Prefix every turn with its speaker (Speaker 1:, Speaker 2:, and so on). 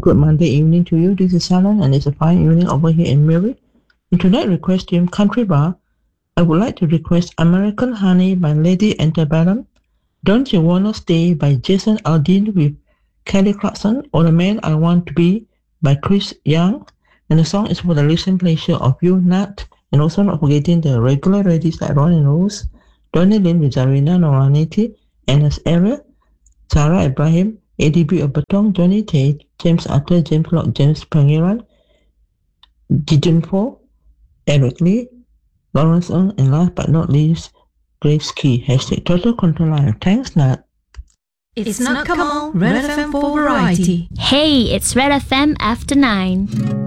Speaker 1: good Monday evening to you. This is Helen, and it's a fine evening over here in Mary. In tonight's request team Country Bar, I would like to request American Honey by Lady Antebellum, Don't You Wanna Stay by Jason Aldean with Kelly Clarkson, or The Man I Want to Be by Chris Young. And the song is for the listening pleasure of you, Nat, and also not forgetting the regular ladies like Ron and Rose, Donnie Lynn with Zarina Noraniti, Anna's Area, Sarah Ibrahim, ADB of Batong, Johnny Tate, James Arthur, James Locke, James Pangeran, Jijun Fo, Eric Lee, Lawrence Ng, and last but not least, Grace Key. Hashtag Total Control Live. Thanks, Nat.
Speaker 2: It's not, come on, Red FM for variety.
Speaker 3: Hey, it's Red FM after 9.